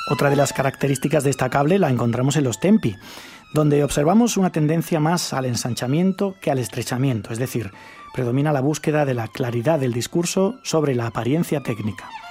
Otra de las características destacables la encontramos en los tempi, donde observamos una tendencia más al ensanchamiento que al estrechamiento, es decir, predomina la búsqueda de la claridad del discurso sobre la apariencia técnica.